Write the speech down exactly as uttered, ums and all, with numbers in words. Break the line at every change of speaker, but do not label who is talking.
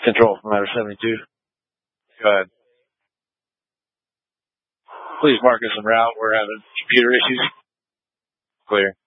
Control from Ladder seventy-two. Go ahead. Please mark us en route. We're having computer issues. Clear.